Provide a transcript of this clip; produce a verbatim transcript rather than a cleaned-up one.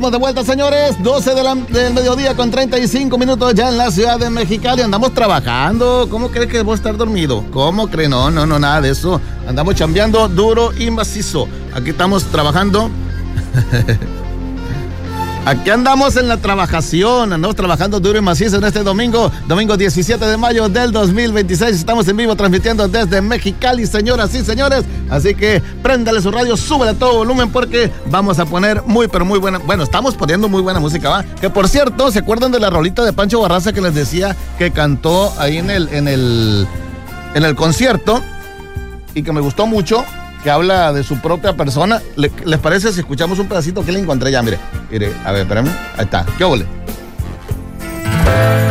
estamos de vuelta, señores. doce de la, del mediodía con treinta y cinco minutos ya en la ciudad de Mexicali. Andamos trabajando. ¿Cómo crees que voy a estar dormido? ¿Cómo crees? No, no, no, nada de eso. Andamos chambeando duro y macizo. Aquí estamos trabajando. Aquí andamos en la trabajación, andamos trabajando duro y macizo en este domingo, domingo diecisiete de mayo del dos mil veintiséis. Estamos en vivo transmitiendo desde Mexicali, señoras y señores. Así que préndale su radio, súbele a todo volumen porque vamos a poner muy, pero muy buena. Bueno, estamos poniendo muy buena música, ¿va? Que por cierto, ¿se acuerdan de la rolita de Pancho Barraza que les decía que cantó ahí en el, en el, en el concierto y que me gustó mucho? Que habla de su propia persona. ¿Le, ¿Les parece si escuchamos un pedacito que le encontré ya? Mire, mire, a ver, espérame. Ahí está. ¿Qué ole?